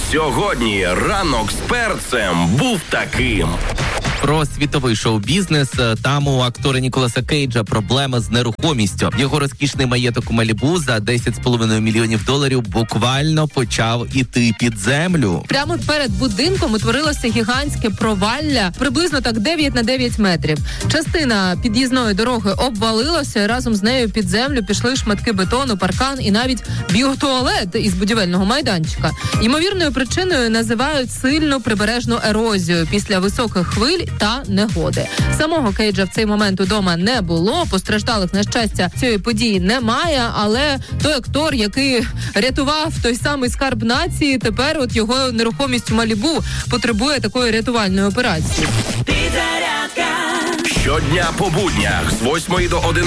Сьогодні ранок з перцем був таким. Про світовий шоу-бізнес. Там у актора Ніколаса Кейджа проблеми з нерухомістю. Його розкішний маєток у Малібу за $10,5 мільйонів буквально почав іти під землю. Прямо перед будинком утворилося гігантське провалля, приблизно так 9 на 9 метрів. Частина під'їзної дороги обвалилася, і разом з нею під землю пішли шматки бетону, паркан і навіть біотуалет із будівельного майданчика. Ймовірною причиною називають сильну прибережну ерозію після високих хвиль та негоди. Самого Кейджа в цей момент удома не було, постраждалих, на щастя, цієї події немає, але той актор, який рятував той самий скарб нації, тепер от його нерухомість у Малібу потребує такої рятувальної операції. Щодня по буднях з 8 до 11.